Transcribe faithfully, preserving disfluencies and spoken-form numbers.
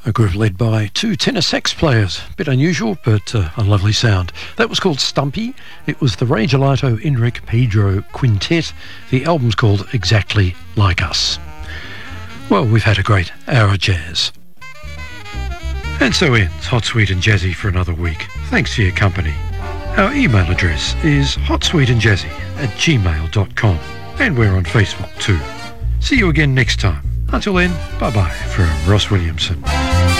A group led by two tenor sax players. Bit unusual, but uh, a lovely sound. That was called Stumpy. It was the Ray Gelato Enric Pedro Quintet. The album's called Exactly Like Us. Well, we've had a great hour of jazz. And so ends Hot, Sweet and Jazzy for another week. Thanks for your company. Our email address is hotsweetandjazzy at gmail dot com. And we're on Facebook too. See you again next time. Until then, bye-bye from Ross Williamson.